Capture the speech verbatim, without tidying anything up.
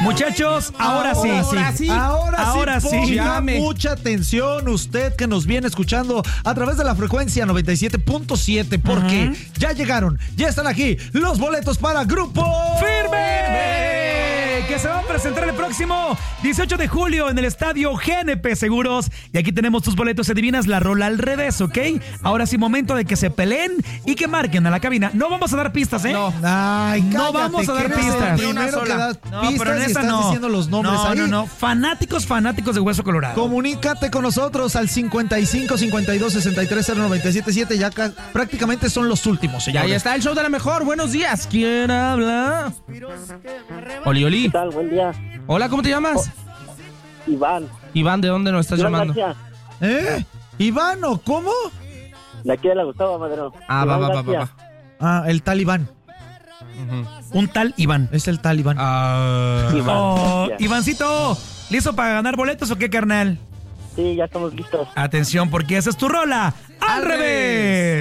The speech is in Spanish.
Muchachos, ahora sí. Ahora sí. Ahora, Ahora sí, sí. ponga Llame. mucha atención usted que nos viene escuchando a través de la frecuencia noventa y siete punto siete porque uh-huh. ya llegaron, ya están aquí los boletos para Grupo Firme, que se va a presentar el próximo dieciocho de julio en el estadio G N P Seguros. Y aquí tenemos tus boletos, adivinas la rola al revés, ¿ok? Ahora sí, momento de que se peleen y que marquen a la cabina. No vamos a dar pistas, ¿eh? No. Ay, no cállate, vamos a dar que eres pistas. el primero que das No, pistas pero en y esa estás no. diciendo los nombres no, ahí. No, no, fanáticos, fanáticos de Hueso Colorado. Comunícate con nosotros al cincuenta y cinco, cincuenta y dos, sesenta y tres, cero noventa y siete siete. Ya ca- prácticamente son los últimos, señores. Ya, ya está el show de la mejor. Buenos días. ¿Quién habla? Oli, Oli. ¿Qué tal? Buen día. Hola, ¿cómo te llamas? Oh, Iván. Iván, ¿de dónde nos estás Iván llamando? García. ¿Eh? ¿Ivano? ¿Cómo? De aquí de la Gustavo Madero. Ah, va, Iván va, va, García. va, va. Ah, el talibán. Uh-huh. Un tal Iván. Es el talibán. Ah. Iván Oh, García. Ivancito, ¿listo para ganar boletos o qué, carnal? Sí, ya estamos listos. Atención, porque esa es tu rola al, Al revés.